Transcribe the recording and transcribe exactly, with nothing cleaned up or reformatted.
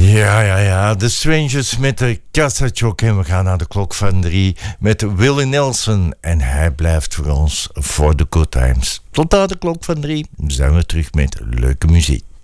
Ja, ja, ja. The Strangers met de Cassachok. En we gaan naar de klok van drie met Willie Nelson. En hij blijft voor ons voor de good times. Tot aan de klok van drie zijn we terug met leuke muziek.